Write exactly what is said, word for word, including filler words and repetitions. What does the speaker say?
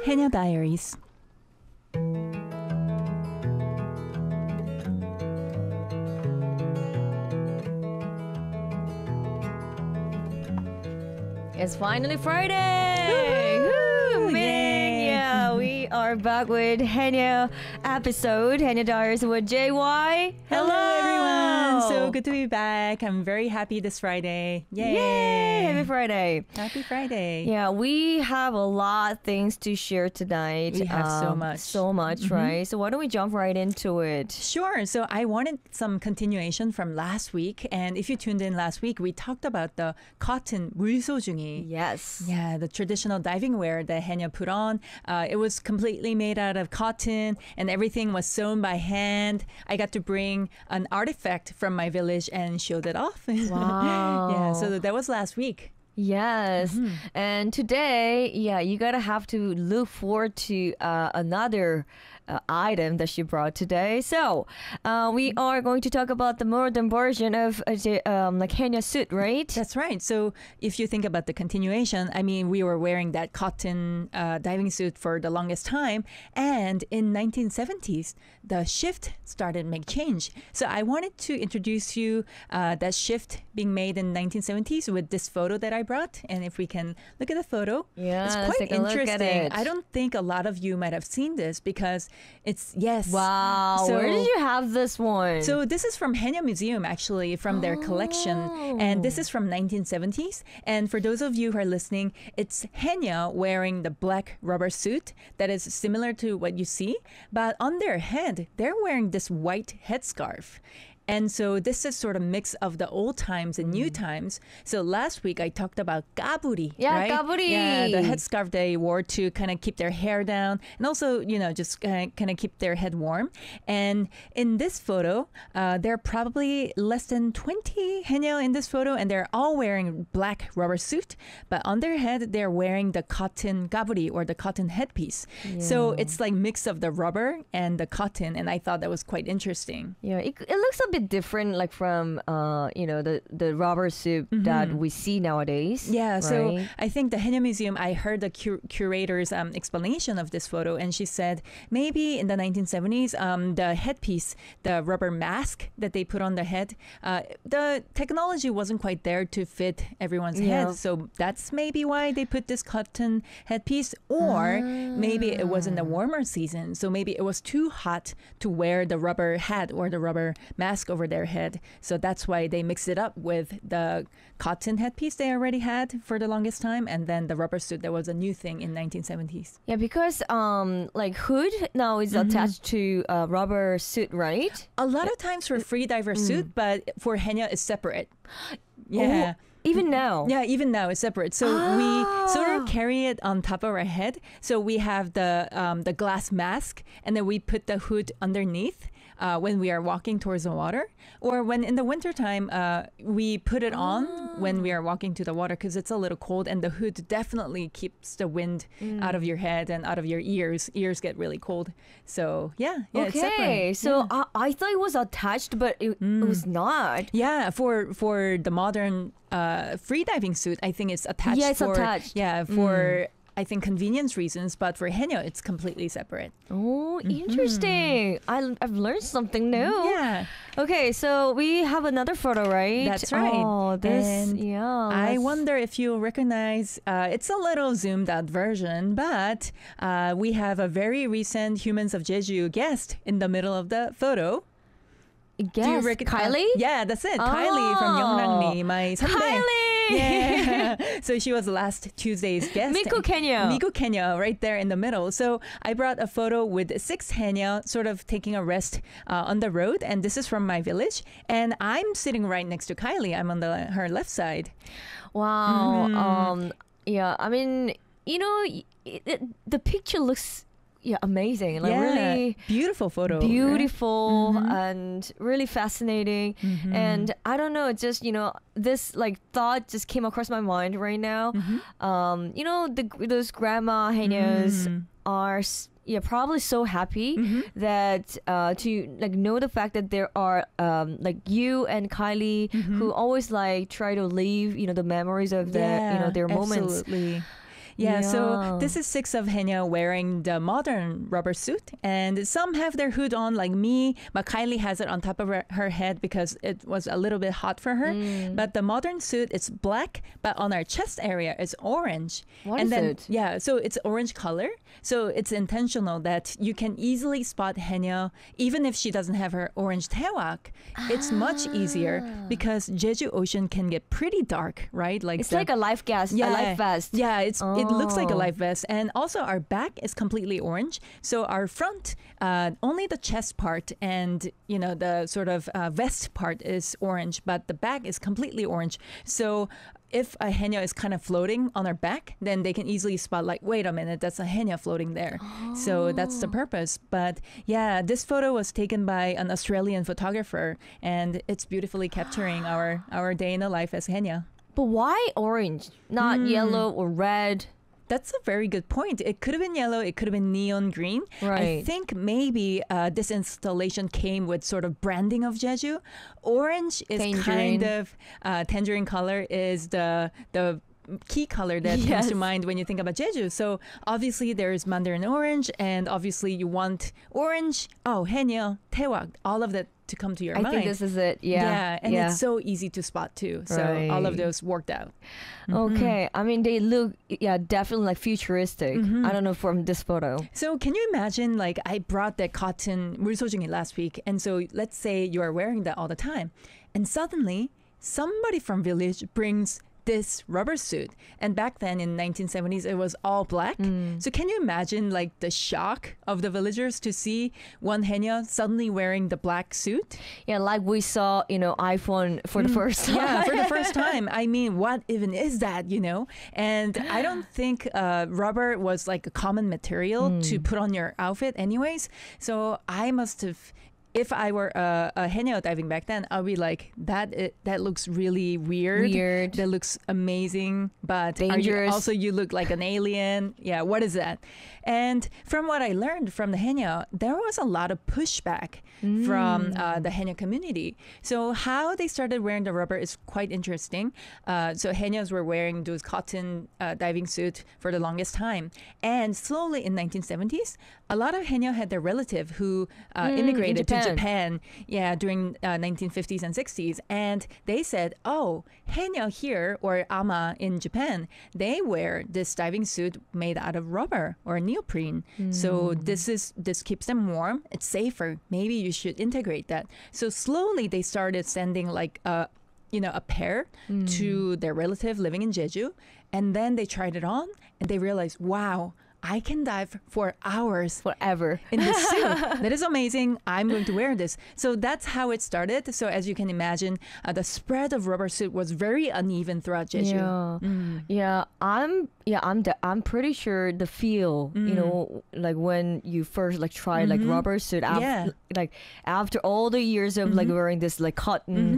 Haenyeo Diaries. It's finally Friday! Woo! Meaning, Yay! yeah, we are back with Haenyeo episode, Haenyeo Diaries with J Y. Hello, everyone. So good to be back. I'm very happy this Friday. Yay! Yay! Happy Friday. Happy Friday. Yeah, we have a lot of things to share tonight. We have so much. So much, right? So why don't we jump right into it? Sure. So I wanted some continuation from last week. And if you tuned in last week, we talked about the cotton 물소중이. Yes. Yeah, the traditional diving wear that Haenyeo put on. Uh, it was completely made out of cotton and everything was sewn by hand. I got to bring an artifact from my village and showed it off. Wow. Yeah, so that was last week. Yes. Mm-hmm. And today, yeah, you gotta have to look forward to uh, another uh, item that she brought today. So, uh, we are going to talk about the modern version of uh, the, um, like Haenyeo suit, right? That's right. So if you think about the continuation, I mean, we were wearing that cotton uh, diving suit for the longest time. And in nineteen seventies, the shift started to make change. So I wanted to introduce you uh, that shift being made in nineteen seventies with this photo that I brought. And if we can look at the photo, Yeah, it's let's quite take a look at interesting. it. I don't think a lot of you might have seen this because it's, yes. Wow. So- Where did you have this one? So this is from Haenyeo Museum, actually, from their collection. And this is from nineteen seventies. And for those of you who are listening, it's Haenyeo wearing the black rubber suit that is similar to what you see. But on their head, they're wearing this white headscarf. And so this is sort of mix of the old times and new times. So last week I talked about gaburi, Yeah, right? gaburi. Yeah, the headscarf they wore to kind of keep their hair down and also, you know, just uh, kind of keep their head warm. And in this photo, uh, there are probably less than twenty Haenyeo in this photo, and they're all wearing black rubber suit. But on their head, they're wearing the cotton gaburi or the cotton headpiece. So Yeah. it's like mix of the rubber and the cotton, and I thought that was quite interesting. Yeah, it, it looks a bit different, like from uh, you know, the the rubber suit that we see nowadays. Yeah, so right? I think the Haenyeo Museum, I heard the cur- curator's um, explanation of this photo, and she said maybe in the nineteen seventies, um, the headpiece, the rubber mask that they put on their head, uh, the technology wasn't quite there to fit everyone's Yeah. head. So that's maybe why they put this cotton headpiece, or maybe it was in the warmer season. So maybe it was too hot to wear the rubber hat or the rubber mask over their head. So that's why they mixed it up with the cotton headpiece they already had for the longest time, and then the rubber suit that was a new thing in nineteen seventies. Yeah, because um, like hood now is attached to a rubber suit, right? A lot of times for free diver suit, but for Haenyeo it's separate. Yeah. Oh, even now. Yeah, even now it's separate. So Ah. we sort of carry it on top of our head. So we have the um, the glass mask, and then we put the hood underneath uh, when we are walking towards the water, or when in the wintertime uh, we put it on when we are walking to the water because it's a little cold, and the hood definitely keeps the wind out of your head and out of your ears. Ears get really cold. So yeah, yeah, it's Okay, separate. so I, I thought it was attached, but it, it was not. Yeah, for for the modern uh, free diving suit, I think it's attached. Yeah, it's for, attached. Yeah, for I think convenience reasons, but for Haenyeo, it's completely separate. Oh, interesting. I, I've learned something new. Yeah, Okay, so we have another photo, right? that's right. Oh, this, And yeah. I that's- wonder if you'll recognize. Uh, it's a little zoomed out version, but uh, we have a very recent Humans of Jeju guest in the middle of the photo. Yes, Do you recognize Kylie? Yeah, that's it. Kylie from Oh. Yeongnam-ni, my 선배. Kylie! Yeah. So she was last Tuesday's guest. Miku Kenya. Miku Kenya, right there in the middle. So I brought a photo with six Haenyeo sort of taking a rest uh, on the road. And this is from my village. And I'm sitting right next to Kylie. I'm on the her left side. Wow. Mm-hmm. Um. Yeah. I mean, you know, it, it, the picture looks yeah amazing. Like yeah. really Beautiful photo. right? beautiful Mhm. and really fascinating. Mhm. And I don't know, it's just, you know, this like thought just came across my mind right now. Mhm. Um, you know, the those grandma Haenyeos Mm. are s- yeah probably so happy Mhm. that uh to like know the fact that there are um like you and Kylie Mhm. who always like try to leave, you know, the memories of their, you know, their moments. Absolutely. Yeah, so Yeah. this is six of Haenyeo wearing the modern rubber suit, and some have their hood on, like me, but Kylie has it on top of her, her head because it was a little bit hot for her. Mm. But the modern suit is black, but on our chest area it's orange. What and is then, it? Yeah, so it's orange color. So it's intentional that you can easily spot Haenyeo even if she doesn't have her orange taewak. It's much easier Ah. because Jeju Ocean can get pretty dark, right? Like It's the- like a life gas, a life vest. yeah, it's it looks like a Oh. life vest, and also our back is completely orange. So our front, uh, only the chest part and you know the sort of uh, vest part is orange, but the back is completely orange. So if a haenyeo is kind of floating on our back, then they can easily spot like, wait a minute, that's a haenyeo floating there. So that's the purpose. But yeah, this photo was taken by an Australian photographer, and it's beautifully capturing our our day in the life as haenyeo. But why orange, not Hmm. yellow or red? That's a very good point. It could have been yellow. It could have been neon green. I Right. think maybe uh, this installation came with sort of branding of Jeju. Orange is kind Tangerine. of uh, tangerine color is the the key color that comes Yes. to mind when you think about Jeju. So obviously there's mandarin orange, and obviously you want orange. Oh, haenyeo, taewak, all of that to come to your I mind. think this is it. Yeah. and yeah. it's so easy to spot too. So all of Right. those worked out. Okay. I mean, they look, yeah, definitely like futuristic. Mm-hmm. I don't know from this photo. So can you imagine, like, I brought that cotton 물소중이 last week, and so let's say you are wearing that all the time, and suddenly somebody from village brings this rubber suit, and back then in nineteen seventies it was all black. Mm. So can you imagine like the shock of the villagers to see one haenyeo suddenly wearing the black suit? Yeah, like we saw, you know, iPhone for the first time. Mm. Yeah, for the first time. I mean, what even is that, you know? And I don't think uh, rubber was like a common material to put on your outfit anyways. So I must have, if I were a, a haenyeo diving back then, I'll be like, that it, that looks really weird. Weird. That looks amazing, but are you, Dangerous. also you look like an alien. Yeah, what is that? And from what I learned from the haenyeo, there was a lot of pushback from uh, the haenyeo community. So how they started wearing the rubber is quite interesting. Uh, so haenyeos were wearing those cotton uh, diving suit for the longest time, and slowly in nineteen seventies, a lot of haenyeo had their relative who uh, Mm, in immigrated to Japan. Japan, yeah, during uh, nineteen fifties and sixties, and they said, "Oh, haenyeo here or ama in Japan, they wear this diving suit made out of rubber or neoprene. So this is this keeps them warm. It's safer. Maybe you should integrate that." So slowly they started sending like a, you know, a pair to their relative living in Jeju, and then they tried it on and they realized, wow, I can dive for hours Forever. in this suit. That is amazing. I'm going to wear this. So that's how it started. So as you can imagine, uh, the spread of rubber suit was very uneven throughout Jeju. Yeah. Mm. Yeah, I'm yeah, I'm de- I'm pretty sure the feel, Mm. you know, like when you first like try like Mhm. rubber suit after Yeah. like after all the years of like Mhm. wearing this like cotton